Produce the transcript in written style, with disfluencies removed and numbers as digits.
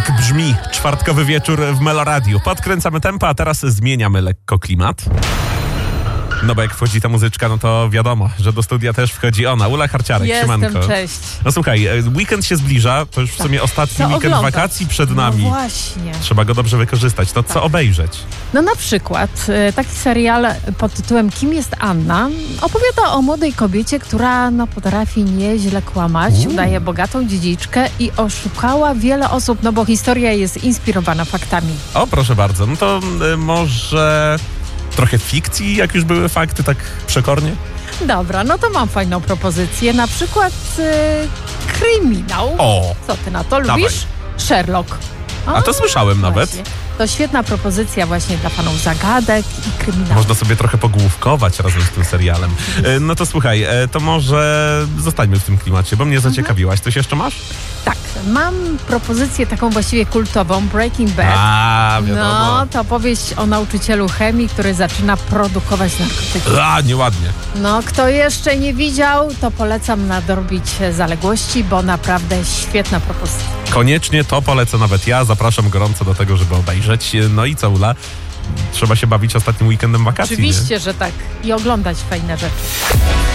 Tak brzmi czwartkowy wieczór w Meloradiu. Podkręcamy tempo, a teraz zmieniamy lekko klimat. No bo jak wchodzi ta muzyczka, no to wiadomo, że do studia też wchodzi ona, Ula Harciarek. Siemanko. Cześć. No słuchaj, weekend się zbliża, to już w sumie ostatni weekend wakacji przed nami. No właśnie. Trzeba go dobrze wykorzystać. To co obejrzeć? No na przykład taki serial pod tytułem Kim jest Anna opowiada o młodej kobiecie, która potrafi nieźle kłamać, udaje bogatą dziedziczkę i oszukała wiele osób, no bo historia jest inspirowana faktami. O, proszę bardzo. No to może trochę fikcji, jak już były fakty, tak przekornie? Dobra, no to mam fajną propozycję, na przykład kryminał. O! Co ty na to lubisz? Dawaj. Sherlock. A to słyszałem nawet. Właśnie. To świetna propozycja właśnie dla fanów zagadek i kryminału. Można sobie trochę pogłówkować razem z tym serialem. No to słuchaj, to może zostańmy w tym klimacie, bo mnie zaciekawiłaś. Coś jeszcze masz? Tak, mam propozycję taką właściwie kultową, Breaking Bad. A, wiadomo. No, to opowieść o nauczycielu chemii, który zaczyna produkować narkotyki. A, nieładnie. No, kto jeszcze nie widział, to polecam nadrobić zaległości, bo naprawdę świetna propozycja. Koniecznie to polecę nawet ja. Zapraszam gorąco do tego, żeby obejrzeć. No i co, Ula? Trzeba się bawić ostatnim weekendem wakacji. Oczywiście, że tak. I oglądać fajne rzeczy.